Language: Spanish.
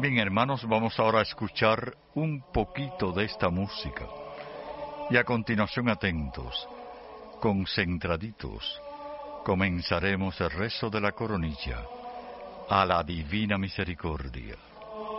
Bien, hermanos, vamos ahora a escuchar un poquito de esta música. Y a continuación, atentos, concentraditos, comenzaremos el rezo de la coronilla a la Divina Misericordia.